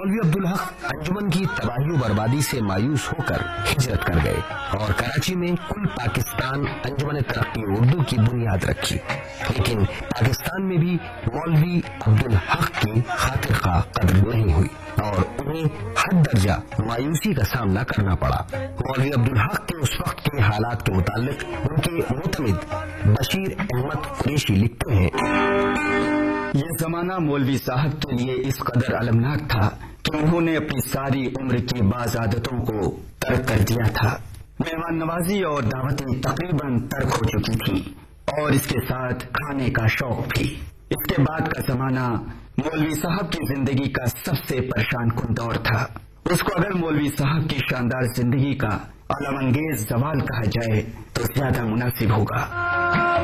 मौलवी अब्दुल हक अंजुमन की तबाही बर्बादी से मायूस होकर हिजरत कर गए और कराची में कुल पाकिस्तान अंजुमन तरक्की उर्दू की बुनियाद रखी। लेकिन पाकिस्तान में भी मौलवी अब्दुल हक की खातिर खा कदर नहीं हुई और उन्हें हद दर्जा मायूसी का सामना करना पड़ा। मौलवी अब्दुल हक के उस वक्त के हालात के मुतालिक उनके मुतमिद बशीर अहमद कुरैशी लिखते हैं, यह जमाना मौलवी साहब के लिए इस कदर अलमनाक था कि उन्होंने अपनी सारी उम्र की बाज आदतों को तर्क कर दिया था। मेहमान नवाजी और दावतें तकरीबन तर्क हो चुकी थी और इसके साथ खाने का शौक भी। इसके बाद का जमाना मौलवी साहब की जिंदगी का सबसे परेशान कुन दौर था। उसको अगर मौलवी साहब की शानदार जिंदगी का अलमंगेज जवाल कहा जाए तो ज्यादा मुनासिब होगा।